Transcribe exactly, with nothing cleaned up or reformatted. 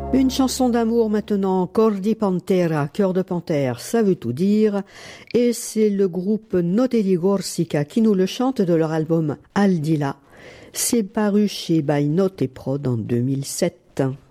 Une chanson d'amour maintenant, Cor di Pantera, cœur de panthère, ça veut tout dire. Et c'est le groupe Note di Corsica qui nous le chante de leur album Al di là. C'est paru chez By Note et Prod en deux mille sept.